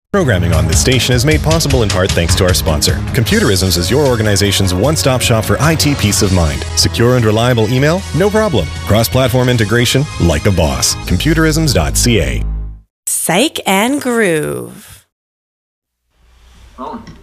Programming on this station is made possible in part thanks to our sponsor. Computerisms is your organization's one-stop shop for IT peace of mind. Secure and reliable email? No problem. Cross-platform integration? Like a boss. Computerisms.ca. Psych and Groove. Oh.